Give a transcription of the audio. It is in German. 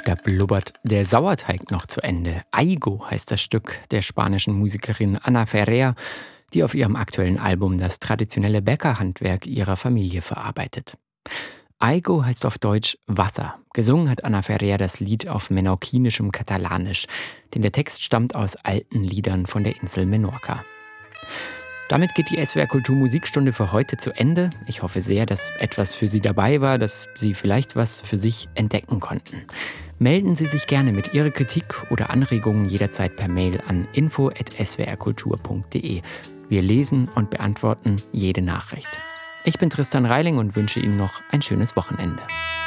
Da blubbert der Sauerteig noch zu Ende. Aigo heißt das Stück der spanischen Musikerin Ana Ferrer, die auf ihrem aktuellen Album das traditionelle Bäckerhandwerk ihrer Familie verarbeitet. Aigo heißt auf Deutsch Wasser. Gesungen hat Ana Ferrer das Lied auf menorquinischem Katalanisch, denn der Text stammt aus alten Liedern von der Insel Menorca. Damit geht die SWR Kultur Musikstunde für heute zu Ende. Ich hoffe sehr, dass etwas für Sie dabei war, dass Sie vielleicht was für sich entdecken konnten. Melden Sie sich gerne mit Ihrer Kritik oder Anregungen jederzeit per Mail an info@swrkultur.de. Wir lesen und beantworten jede Nachricht. Ich bin Tristan Reiling und wünsche Ihnen noch ein schönes Wochenende.